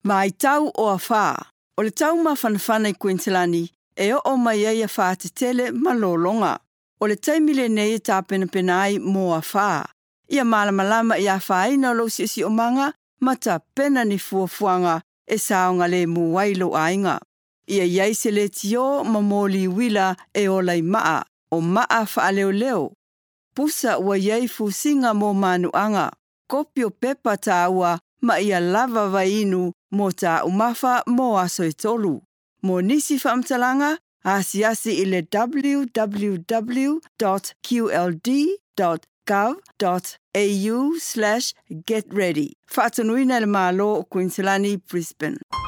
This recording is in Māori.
Mai tau o a whā. O le tau mawhanawhana I Queenslandi, e o mai ai a whātetele malolonga. O le taimile nei tā pena ai mō a whā. Ia malamalama I a whāina lo si o manga, mata pena ni fuafuanga e saonga le muwailo ainga. Ia iai se le tio mamoli wila e o lai maa, o maa whaaleo leo. Pusa ua iai fusinga mō manuanga. Kopio pepa tā ua ma ia lava vainu mō tā umafa mō aso e tolu. Mō nisi whaamtalanga, asiasi I le www.qld.gov.au/getready. Whaatanuina le mālo o Queenslandi, Brisbane.